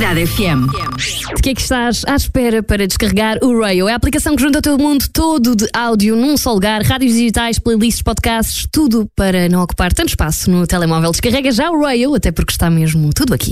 Cidade FM. De que é que estás à espera para descarregar o Rayo? É a aplicação que junta todo o mundo todo de áudio num só lugar, rádios digitais, playlists, podcasts, tudo para não ocupar tanto espaço no telemóvel. Descarrega já o Rayo, até porque está mesmo tudo aqui.